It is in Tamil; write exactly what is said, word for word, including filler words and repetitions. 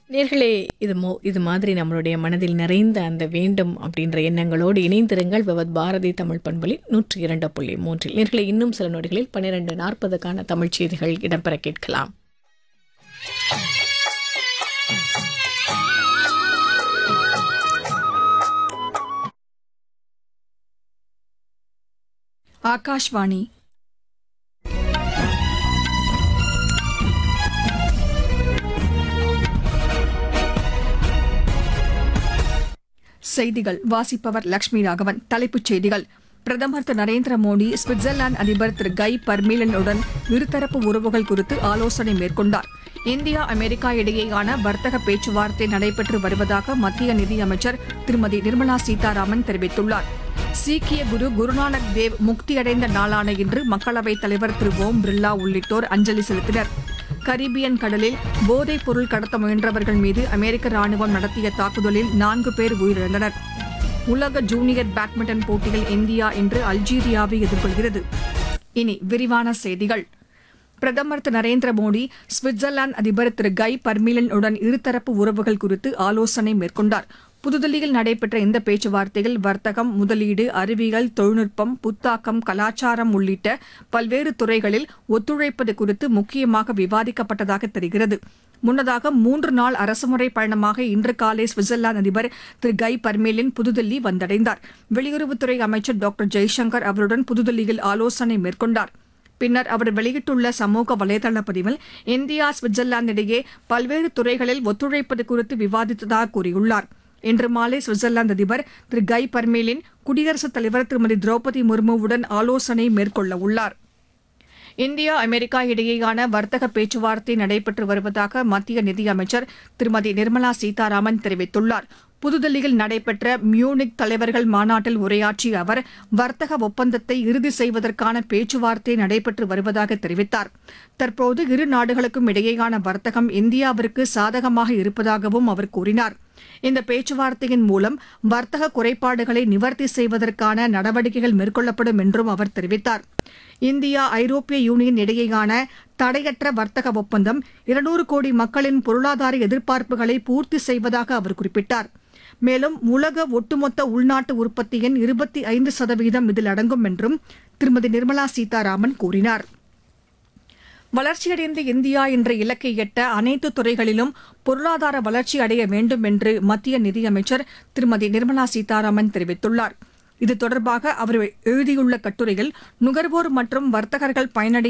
நேர்களே, இது மோ இது மாதிரி நம்மளுடைய மனதில் நிறைந்த அந்த வேண்டும் அப்படின்ற எண்ணங்களோடு இணைந்திருங்கள். விவத் பாரதி தமிழ் பண்பொலி நூற்றி இரண்டு புள்ளி மூன்றில். நேர்களே, இன்னும் சில நொடிகளில் பன்னிரண்டு நாற்பதுக்கான தமிழ் செய்திகள் இடம்பெற கேட்கலாம். ஆகாஷ்வாணி. செய்திகள் வாசிப்பவர் லட்சுமி ராகவன். தலைப்புச் செய்திகள்: பிரதமர் திரு நரேந்திர மோடி சுவிட்சர்லாந்து அதிபர் திரு கை பர்மீலனுடன் இருதரப்பு உறவுகள் குறித்து ஆலோசனை மேற்கொண்டார். இந்தியா அமெரிக்கா இடையேயான வர்த்தக பேச்சுவார்த்தை நடைபெற்று வருவதாக மத்திய நிதியமைச்சர் திருமதி நிர்மலா சீதாராமன் தெரிவித்துள்ளார். சீக்கிய குரு குருநானக் தேவ் முக்தியடைந்த நாளான இன்று மக்களவைத் தலைவர் திரு ஓம் பிர்லா உள்ளிட்டோர் அஞ்சலி செலுத்தினர். கரீபியன் கடலில் போதைப் பொருள் கடத்த முயன்றவர்கள் மீது அமெரிக்க ராணுவம் நடத்திய தாக்குதலில் நான்கு பேர் உயிரிழந்தனர். உலக ஜூனியர் பேட்மிண்டன் போட்டியில் இந்தியா இன்று அல்ஜீரியாவை எதிர்கொள்கிறது. இனி விரிவான செய்திகள். பிரதமர் திரு நரேந்திர மோடி சுவிட்சர்லாந்து அதிபர் திரு கை பர்மீலனுடன் இருதரப்பு உறவுகள் குறித்து ஆலோசனை மேற்கொண்டார். புதுதில்லியில் நடைபெற்ற இந்த பேச்சுவார்த்தையில் வர்த்தகம், முதலீடு, அறிவியல், தொழில்நுட்பம், புத்தாக்கம், கலாச்சாரம் உள்ளிட்ட பல்வேறு துறைகளில் ஒத்துழைப்பது குறித்து முக்கியமாக விவாதிக்கப்பட்டதாக தெரிகிறது. முன்னதாக மூன்று நாள் அரசுமுறை பயணமாக இன்று காலை சுவிட்சர்லாந்து அதிபர் திரு கை பர்மேலின் புதுதில்லி வந்தடைந்தார். வெளியுறவுத்துறை அமைச்சர் டாக்டர் ஜெய்சங்கர் அவருடன் புதுதில்லியில் ஆலோசனை மேற்கொண்டார். பின்னர் அவர் வெளியிட்டுள்ள சமூக வலைதள பதிவில் இந்தியா சுவிட்சர்லாந்து இடையே பல்வேறு துறைகளில் ஒத்துழைப்பது குறித்து விவாதித்ததாக கூறியுள்ளார். இன்று மாலை சுவிட்சர்லாந்து அதிபர் திரு கை பர்மேலின் குடியரசுத் தலைவர் திருமதி திரௌபதி முர்முவுடன் ஆலோசனை மேற்கொள்ள உள்ளார். இந்தியா அமெரிக்கா இடையேயான வர்த்தக பேச்சுவார்த்தை நடைபெற்று வருவதாக மத்திய நிதியமைச்சர் திருமதி நிர்மலா சீதாராமன் தெரிவித்துள்ளார். புதுதில்லியில் நடைபெற்ற மியூனிக் தலைவர்கள் மாநாட்டில் உரையாற்றிய அவர் வர்த்தக ஒப்பந்தத்தை இறுதி செய்வதற்கான பேச்சுவார்த்தை நடைபெற்று வருவதாக தெரிவித்தார். தற்போது இரு நாடுகளுக்கும் இடையேயான வர்த்தகம் இந்தியாவிற்கு சாதகமாக இருப்பதாகவும் அவர் கூறினார். இந்த பேச்சுவார்த்தையின் மூலம் வர்த்தக குறைபாடுகளை நிவர்த்தி செய்வதற்கான நடவடிக்கைகள் மேற்கொள்ளப்படும் என்றும் அவர் தெரிவித்தார். இந்தியா ஐரோப்பிய யூனியன் இடையேயான தடையற்ற வர்த்தக ஒப்பந்தம் இருநூறு கோடி மக்களின் பொருளாதார எதிர்பார்ப்புகளை பூர்த்தி செய்வதாக அவர் குறிப்பிட்டார். மேலும் உலக ஒட்டுமொத்த உள்நாட்டு உற்பத்தியின் இருபத்தி ஐந்து சதவீதம் இதில் அடங்கும் என்றும் திருமதி நிர்மலா சீதாராமன் கூறினார். வளர்ச்சியடைந்த இந்தியா என்ற இலக்கை எட்ட அனைத்து துறைகளிலும் பொருளாதார வளர்ச்சி அடைய வேண்டும் என்று மத்திய நிதியமைச்சர் திருமதி நிர்மலா சீதாராமன் தெரிவித்துள்ளார். இது தொடர்பாக அவர் எழுதியுள்ள கட்டுரையில் நுகர்வோர் மற்றும் வர்த்தகர்கள் பயனடைய